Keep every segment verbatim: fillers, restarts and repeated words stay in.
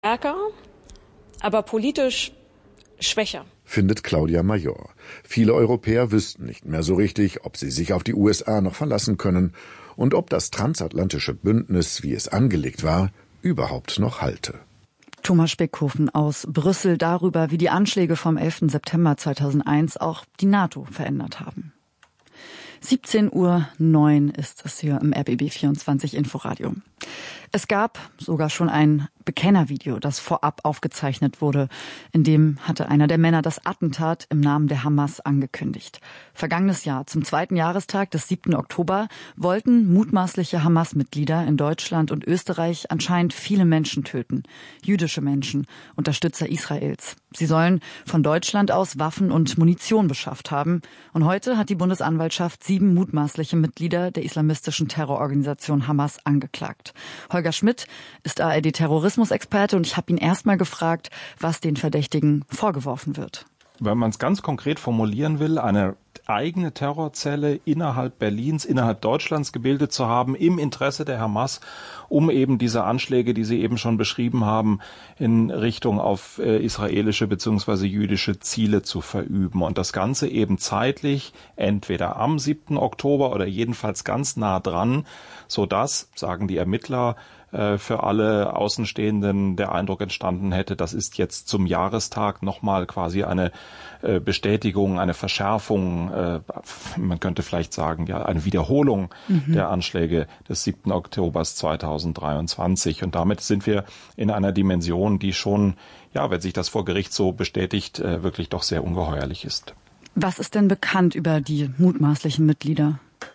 stärker, aber politisch schwächer. Findet Claudia Major. Viele Europäer wüssten nicht mehr so richtig, ob sie sich auf die U S A noch verlassen können und ob das transatlantische Bündnis, wie es angelegt war, überhaupt noch halte. Thomas Speckhofen aus Brüssel darüber, wie die Anschläge vom elften September zweitausendeins auch die NATO verändert haben. siebzehn Uhr neun ist es hier im R B B vierundzwanzig Inforadio. Es gab sogar schon ein Bekennervideo, das vorab aufgezeichnet wurde. In dem hatte einer der Männer das Attentat im Namen der Hamas angekündigt. Vergangenes Jahr, zum zweiten Jahrestag des siebten Oktober, wollten mutmaßliche Hamas-Mitglieder in Deutschland und Österreich anscheinend viele Menschen töten. Jüdische Menschen, Unterstützer Israels. Sie sollen von Deutschland aus Waffen und Munition beschafft haben. Und heute hat die Bundesanwaltschaft sieben mutmaßliche Mitglieder der islamistischen Terrororganisation Hamas angeklagt. Holger Schmidt ist A R D-Terrorismusexperte und ich habe ihn erstmal gefragt, was den Verdächtigen vorgeworfen wird. Wenn man es ganz konkret formulieren will, eine eigene Terrorzelle innerhalb Berlins, innerhalb Deutschlands gebildet zu haben, im Interesse der Hamas, um eben diese Anschläge, die Sie eben schon beschrieben haben, in Richtung auf äh, israelische bzw. jüdische Ziele zu verüben. Und das Ganze eben zeitlich, entweder am siebten Oktober oder jedenfalls ganz nah dran, sodass, sagen die Ermittler, für alle Außenstehenden der Eindruck entstanden hätte, das ist jetzt zum Jahrestag nochmal quasi eine Bestätigung, eine Verschärfung, man könnte vielleicht sagen, ja, eine Wiederholung mhm. der Anschläge des siebten Oktobers zweitausenddreiundzwanzig. Und damit sind wir in einer Dimension, die schon, ja, wenn sich das vor Gericht so bestätigt, wirklich doch sehr ungeheuerlich ist. Was ist denn bekannt über die mutmaßlichen Mitglieder?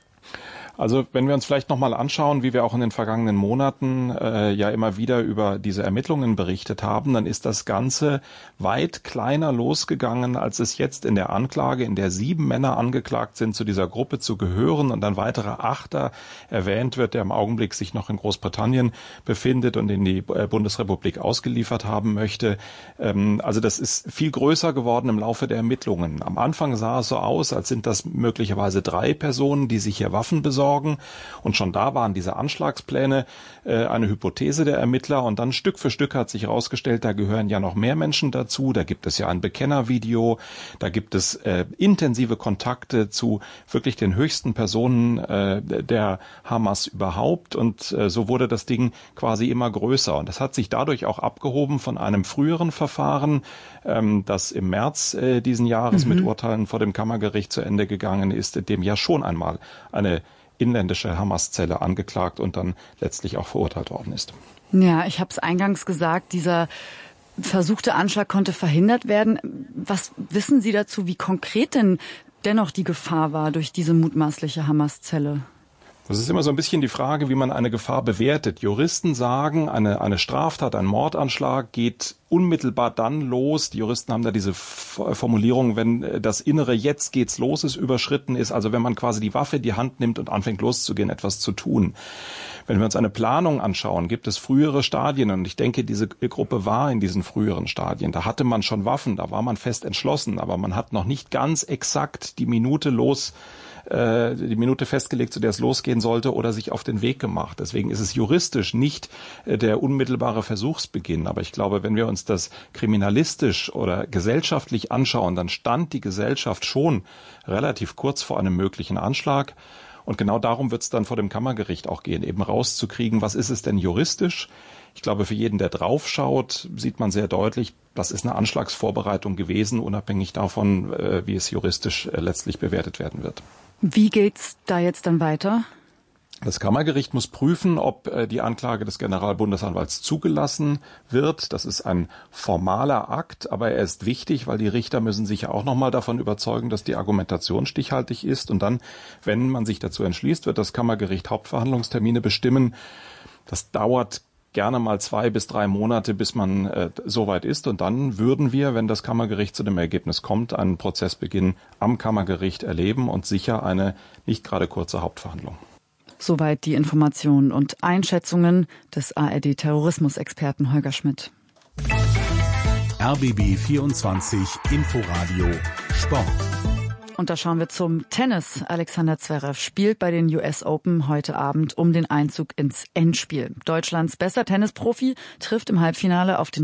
Also wenn wir uns vielleicht nochmal anschauen, wie wir auch in den vergangenen Monaten äh, ja immer wieder über diese Ermittlungen berichtet haben, dann ist das Ganze weit kleiner losgegangen, als es jetzt in der Anklage, in der sieben Männer angeklagt sind, zu dieser Gruppe zu gehören und dann weitere Achter erwähnt wird, der im Augenblick sich noch in Großbritannien befindet und in die Bundesrepublik ausgeliefert haben möchte. Ähm, also das ist viel größer geworden im Laufe der Ermittlungen. Am Anfang sah es so aus, als sind das möglicherweise drei Personen, die sich hier Waffen besorgen. Und schon da waren diese Anschlagspläne äh, eine Hypothese der Ermittler. Und dann Stück für Stück hat sich herausgestellt, da gehören ja noch mehr Menschen dazu. Da gibt es ja ein Bekennervideo. Da gibt es äh, intensive Kontakte zu wirklich den höchsten Personen äh, der Hamas überhaupt. Und äh, so wurde das Ding quasi immer größer. Und das hat sich dadurch auch abgehoben von einem früheren Verfahren, ähm, das im März äh, diesen Jahres mhm. mit Urteilen vor dem Kammergericht zu Ende gegangen ist, in dem ja schon einmal eine inländische Hamas-Zelle angeklagt und dann letztlich auch verurteilt worden ist. Ja, ich habe es eingangs gesagt, dieser versuchte Anschlag konnte verhindert werden. Was wissen Sie dazu, wie konkret denn dennoch die Gefahr war durch diese mutmaßliche Hamas-Zelle? Das ist immer so ein bisschen die Frage, wie man eine Gefahr bewertet. Juristen sagen, eine, eine Straftat, ein Mordanschlag geht unmittelbar dann los. Die Juristen haben da diese Formulierung, wenn das innere Jetzt geht's los ist, überschritten ist. Also wenn man quasi die Waffe in die Hand nimmt und anfängt loszugehen, etwas zu tun. Wenn wir uns eine Planung anschauen, gibt es frühere Stadien. Und ich denke, diese Gruppe war in diesen früheren Stadien. Da hatte man schon Waffen, da war man fest entschlossen. Aber man hat noch nicht ganz exakt die Minute los die Minute festgelegt, zu der es losgehen sollte, oder sich auf den Weg gemacht. Deswegen ist es juristisch nicht der unmittelbare Versuchsbeginn. Aber ich glaube, wenn wir uns das kriminalistisch oder gesellschaftlich anschauen, dann stand die Gesellschaft schon relativ kurz vor einem möglichen Anschlag. Und genau darum wird es dann vor dem Kammergericht auch gehen, eben rauszukriegen, was ist es denn juristisch? Ich glaube, für jeden, der draufschaut, sieht man sehr deutlich, das ist eine Anschlagsvorbereitung gewesen, unabhängig davon, wie es juristisch letztlich bewertet werden wird. Wie geht's da jetzt dann weiter? Das Kammergericht muss prüfen, ob die Anklage des Generalbundesanwalts zugelassen wird. Das ist ein formaler Akt, aber er ist wichtig, weil die Richter müssen sich ja auch nochmal davon überzeugen, dass die Argumentation stichhaltig ist. Und dann, wenn man sich dazu entschließt, wird das Kammergericht Hauptverhandlungstermine bestimmen. Das dauert gerne mal zwei bis drei Monate, bis man äh, soweit ist. Und dann würden wir, wenn das Kammergericht zu dem Ergebnis kommt, einen Prozessbeginn am Kammergericht erleben und sicher eine nicht gerade kurze Hauptverhandlung. Soweit die Informationen und Einschätzungen des A R D-Terrorismusexperten Holger Schmidt. R B B vierundzwanzig Inforadio Sport. Und da schauen wir zum Tennis. Alexander Zverev spielt bei den U S Open heute Abend um den Einzug ins Endspiel. Deutschlands bester Tennisprofi trifft im Halbfinale auf den